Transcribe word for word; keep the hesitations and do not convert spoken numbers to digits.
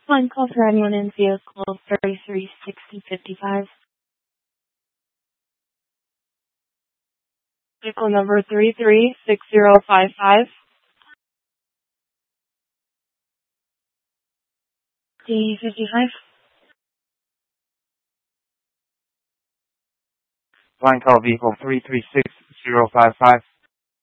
One call for anyone in vehicle thirty-three sixty fifty-five. Vehicle number three three six zero five five. D fifty-five. Line call vehicle three three six zero five five.